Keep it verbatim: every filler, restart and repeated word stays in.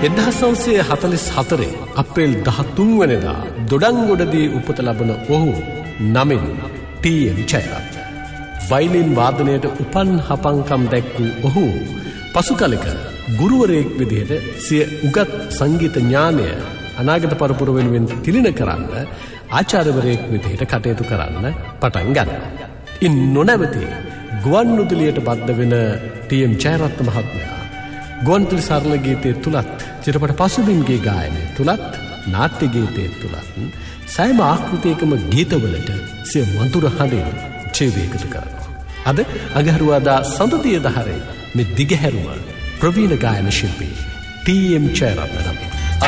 එක්දහස් නවසිය හතළිස් හතර අප්‍රේල් දහතුන් වෙනිදා දොඩංගොඩදී උපත ලබන ඔහු නමින් ටී.එම්. ජයරත්න. වයිලින් වාදනයට උපන් හපංකම් දැක් වූ ඔහු පසු කලෙක ගුරුවරයෙක් විදිහට සිය උගත් සංගීත ඥානය අනාගත පරපුර වෙනුවෙන් තිලින කරන්න ආචාර්යවරයෙක් විදිහට කටයුතු කරන්න පටන් ගන්නවා. ඉන් නොනැවති ගුවන් විදුලියට බද්ධ වෙන ටී.එම්. ජයරත්න මහත්මයා ගුවන්විදුලි සරල ගීතයේ තුලත් චිත්‍රපට පසුබිම්ගේ ගායනය තුලත් නාට්‍ය ගීතයේ තුලත් සෑම ආකෘතියකම ගීතවලට සිය මధుර හඬින් ජීව එකතු කරනවා. අද අඟහරුවාදා සඳදිය දහරේ මේ දිගහැරුම ප්‍රවීණ ගායන ශිල්පී ටී.එම්. ජයරත්න නමින්